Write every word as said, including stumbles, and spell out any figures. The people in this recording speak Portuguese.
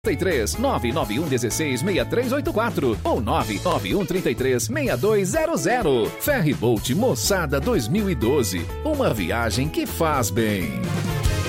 três nove nove um um seis seis três oito quatro ou nove nove um três três seis dois zero zero. Ferryboat Moçada dois mil e doze. Uma viagem que faz bem.